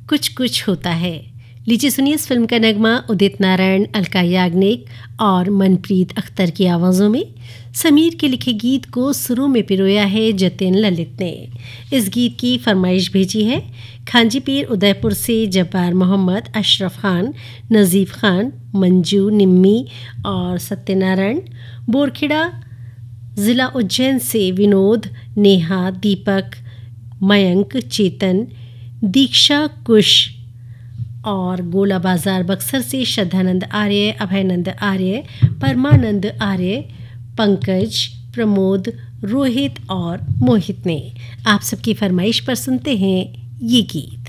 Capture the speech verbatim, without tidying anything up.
कुछ कुछ होता है। लीजिए सुनिए इस फिल्म का नगमा उदित नारायण, अलका याग्निक और मनप्रीत अख्तर की आवाज़ों में। समीर के लिखे गीत को सुरों में पिरोया है जतिन ललित ने। इस गीत की फरमाइश भेजी है खांजी पीर उदयपुर से जब्बार मोहम्मद, अशरफ खान, नज़ीफ खान, मंजू, निम्मी और सत्यनारायण। बोरखेड़ा ज़िला उज्जैन से विनोद, नेहा, दीपक, मयंक, चेतन, दीक्षा, कुश और गोला बाजार बक्सर से श्रद्धानंद आर्य, अभयनंद आर्य, परमानंद आर्य, पंकज, प्रमोद, रोहित और मोहित ने। आप सबकी फरमाइश पर सुनते हैं ये गीत।